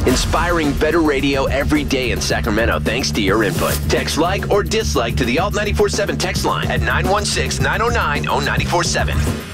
Inspiring better radio every day in Sacramento thanks to your input. Text like or dislike to the Alt 94.7 text line at 916-909-0947.